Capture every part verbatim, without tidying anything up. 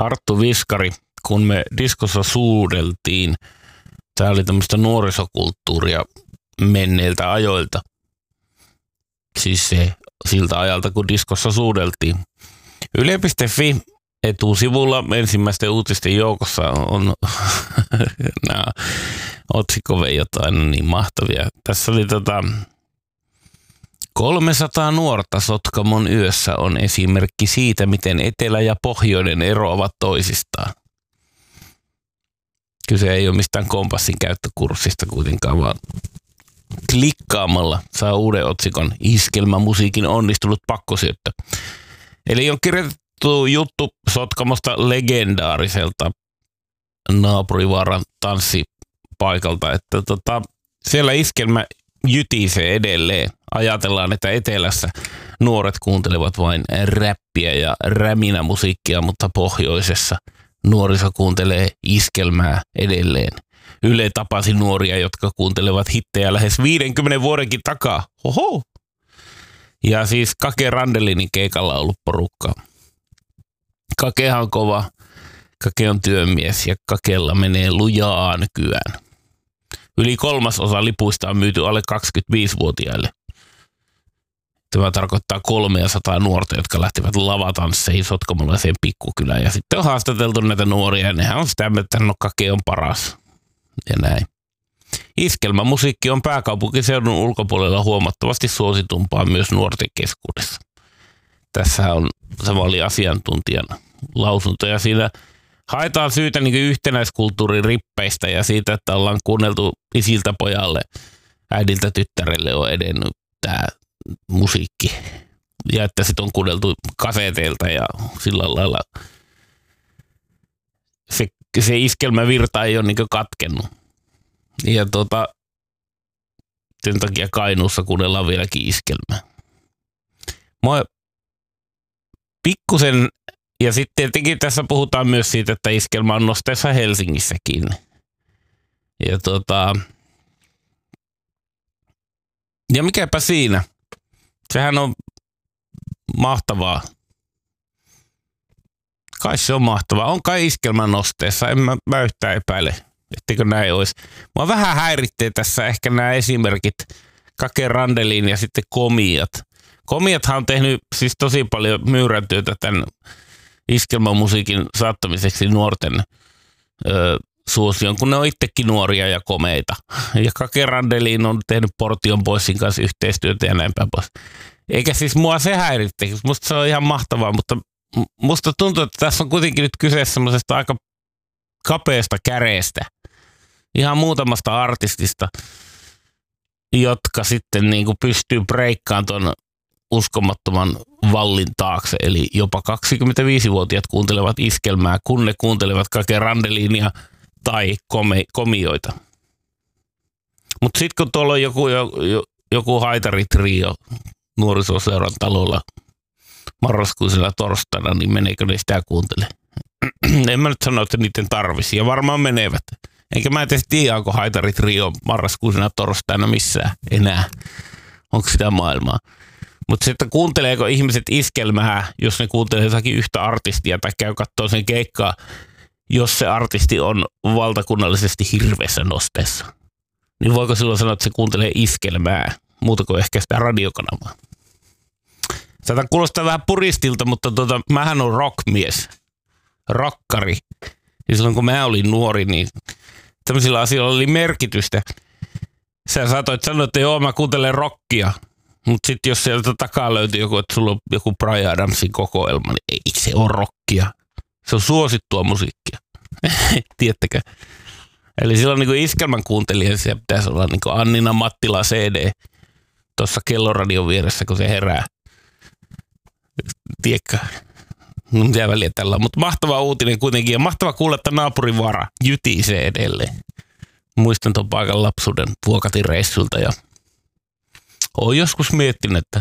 Arttu Viskari, kun me diskossa suudeltiin. Tää oli tämmöistä nuorisokulttuuria menneiltä ajoilta. Siis se siltä ajalta, kun diskossa suudeltiin. Yle piste fi etusivulla ensimmäisten uutisten joukossa on nämä otsikkoveijot aina niin mahtavia. Tässä oli tota kolmesataa nuorta Sotkamon yössä on esimerkki siitä, miten etelä ja pohjoinen eroavat toisistaan. Kyse ei ole mistään kompassin käyttökurssista kuitenkaan, vaan klikkaamalla saa uuden otsikon Iskelmämusiikin onnistunut pakkosyöttö. Eli on kirjoitettu juttu Sotkamosta legendaariselta naapurivaaran tanssipaikalta, että tota, siellä iskelmä jytisee edelleen. Ajatellaan, että etelässä nuoret kuuntelevat vain räppiä ja räminämusiikkia, mutta pohjoisessa nuoriso kuuntelee iskelmää edelleen. Yle tapasi nuoria, jotka kuuntelevat hittejä lähes viidenkymmenen vuodenkin takaa. Oho! Ja siis Kake Randelinin keikalla on ollut porukkaa. Kakehan on kova, Kake on työmies ja Kakella menee lujaa nykyään. Yli kolmasosa lipuista on myyty alle kaksikymmentäviisivuotiaille. Tämä tarkoittaa kolmesataa nuorta, jotka lähtivät lavatansseihin sotkamolaiseen pikkukylään. Ja sitten on haastateltu näitä nuoria ja nehän on sitä, että no Kake on paras. Ja näin. Iskelmämusiikki on pääkaupunkiseudun ulkopuolella huomattavasti suositumpaa myös nuorten keskuudessa. Tässä on sama oli asiantuntijan lausunto ja siinä haetaan syytä niin yhtenäiskulttuurin rippeistä ja siitä, että ollaan kuunneltu isiltä pojalle, äidiltä tyttärelle on edennyt tämä musiikki. Ja että sitten on kuunneltu kaseteilta ja sillä lailla se, se iskelmävirta ei ole niin katkennut. Ja tota, sen takia Kainuussa kuunnellaan vieläkin iskelmää. Moi pikkusen, ja sitten tietenkin tässä puhutaan myös siitä, että iskelmä on nosteessa Helsingissäkin. Ja tota, ja mikäpä siinä. Sehän on mahtavaa. Kai se on mahtavaa. On kai iskelmän nosteessa. En mä, mä yhtään epäile, etteikö näin olisi. Mua vähän häiritsee tässä ehkä nämä esimerkit. Kake Randelin ja sitten Komiat. Komiathan on tehnyt siis tosi paljon myyräntyötä tämän iskelmämusiikin saattamiseksi nuorten ö, suosion, kun ne on itsekin nuoria ja komeita. Ja Kake Randelin on tehnyt Portion Boysin kanssa yhteistyötä ja näin päin pois. Eikä siis mua se häiritte, musta se on ihan mahtavaa, mutta musta tuntuu, että tässä on kuitenkin nyt kyse semmoisesta aika kapeasta käreestä. Ihan muutamasta artistista, jotka sitten niinku pystyy breikkaan ton uskomattoman vallin taakse. Eli jopa kaksikymmentäviisivuotiaat kuuntelevat iskelmää, kun ne kuuntelevat Kake Randelinia tai kome, komioita. Mutta sitten kun tuolla on joku, joku, joku haitaritrio nuorisoseuran talolla marraskuisella torstaina, niin meneekö ne sitä kuuntele? En mä nyt sano, että niiden tarvisi, ja varmaan menevät. Eikä mä edes tiedä, onko haitaritrio marraskuisena torstaina missään enää. Onko sitä maailmaa? Mutta sitten kuunteleeko ihmiset iskelmää, jos ne kuuntelee jotakin yhtä artistia tai käy katsoo sen keikkaa, jos se artisti on valtakunnallisesti hirveässä nosteessa. Niin voiko silloin sanoa, että se kuuntelee iskelmää, muuta kuin ehkä sitä radiokanavaa? Saatan kuulostaa vähän puristilta, mutta tota, mähän on rockmies, rokkari. Ja silloin kun mä olin nuori, niin tämmöisillä asioilla oli merkitystä. Sä saatoit sanoa, että joo, mä kuuntelen rockia. Mutta sitten jos sieltä takaa löytyy joku, että sulla on joku Bryan Adamsin kokoelma, niin ei se ole rockia. Se on suosittua musiikkia. Tiedättekö? Eli silloin niin iskelmän kuuntelija, siellä pitäisi olla niin Annina Mattila C D tuossa kelloradion vieressä, kun se herää. Tiedätkö? No mitä väliä tällä on. Mutta mahtava uutinen kuitenkin. Ja mahtava kuulla, että naapurivaara jytisee edelleen. Muistan tuon paikan lapsuuden Vuokatin reissulta ja olen joskus miettinyt, että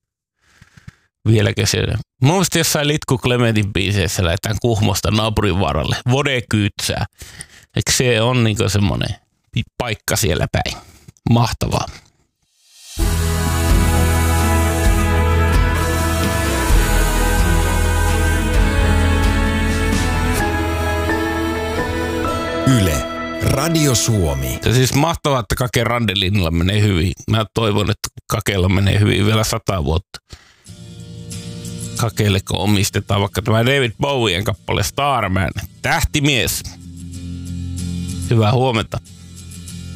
vieläkö se. Mun mielestä jossain Litku Clementin biiseissä lähdetään Kuhmosta naapurivaaralle. Vode kyytsää. Eikö se on niinku semmoinen paikka siellä päin? Mahtavaa. Radio Suomi. Se siis mahtavaa, että Kake Randelinilla menee hyvin. Mä toivon, että Kakella menee hyvin vielä sata vuotta. Kakelle kun omistetaan vaikka tämä David Bowien kappale Starman. Tähtimies. Hyvää huomenta.